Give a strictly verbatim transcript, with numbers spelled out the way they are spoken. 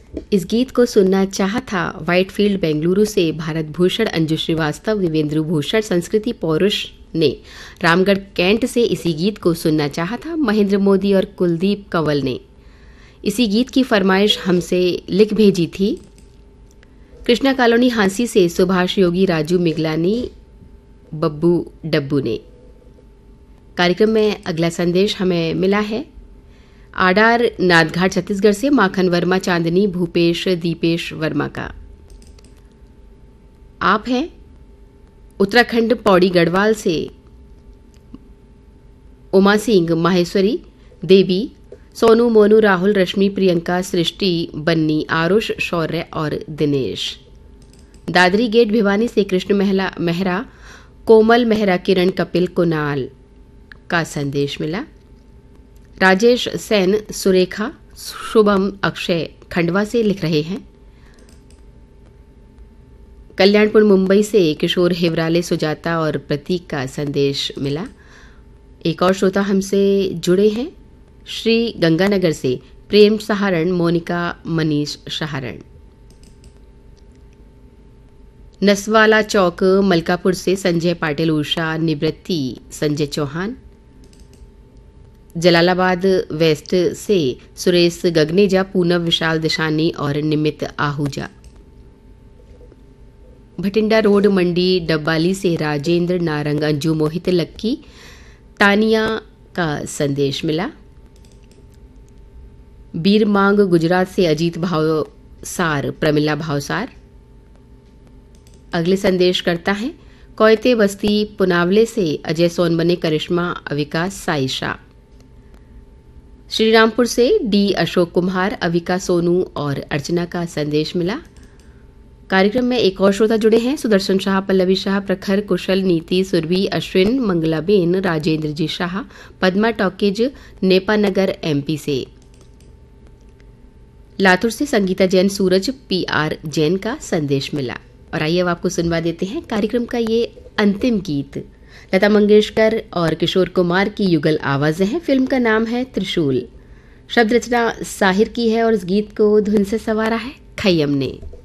इस गीत को सुनना चाहा था व्हाइटफील्ड बेंगलुरु से भारत भूषण, अंजू श्रीवास्तव, देवेंद्र भूषण, संस्कृति पौरुष ने। रामगढ़ कैंट से इसी गीत को सुनना चाहा था महेंद्र मोदी और कुलदीप कंवल ने। इसी गीत की फरमाइश हमसे लिख भेजी थी कृष्णा कॉलोनी हांसी से सुभाष योगी, राजू मिगलानी, बब्बू डब्बू ने। कार्यक्रम में अगला संदेश हमें मिला है आडार नाथघाट छत्तीसगढ़ से माखन वर्मा, चांदनी, भूपेश, दीपेश वर्मा का। आप हैं उत्तराखंड पौड़ी गढ़वाल से उमा सिंह, माहेश्वरी देवी, सोनू, मोनू, राहुल, रश्मि, प्रियंका, सृष्टि, बन्नी, आरुष, शौर्य और दिनेश। दादरी गेट भिवानी से कृष्ण महला मेहरा, कोमल मेहरा, किरण, कपिल, कुणाल का संदेश मिला। राजेश सेन, सुरेखा, शुभम, अक्षय खंडवा से लिख रहे हैं। कल्याणपुर मुंबई से किशोर हिवराले, सुजाता और प्रतीक का संदेश मिला। एक और श्रोता हमसे जुड़े हैं श्री गंगानगर से प्रेम सहारण, मोनिका, मनीष सहारण। नसवाला चौक मलकापुर से संजय पाटिल, उषा, निवृत्ति, संजय चौहान। जलालाबाद वेस्ट से सुरेश गगनेजा, पूनम, विशाल दिशानी और निमित आहूजा। भटिंडा रोड मंडी डब्बाली से राजेंद्र नारंग, अंजू, मोहित, लक्की, तानिया का संदेश मिला। बीर मांग गुजरात से अजीत भावसार, प्रमिला भावसार। अगले संदेश करता है कोयते बस्ती पुनावले से अजय सोनबने, करिश्मा, अविका, साइशा। श्रीरामपुर से डी अशोक कुमार, अविका, सोनू और अर्चना का संदेश मिला। कार्यक्रम में एक और श्रोता जुड़े हैं सुदर्शन शाह, पल्लवी शाह, प्रखर, कुशल, नीति, सुरभि, अश्विन, मंगलाबेन, राजेंद्र जी शाह, पद्मा टॉकीज, नेपानगर एमपी से। लातूर से संगीता जैन, सूरज, पी आर जैन का संदेश मिला। और आइए अब आपको सुनवा देते हैं कार्यक्रम का ये अंतिम गीत। लता मंगेशकर और किशोर कुमार की युगल आवाजें हैं। फिल्म का नाम है त्रिशूल। शब्द रचना साहिर की है और इस गीत को धुन से संवारा है खय्यम ने।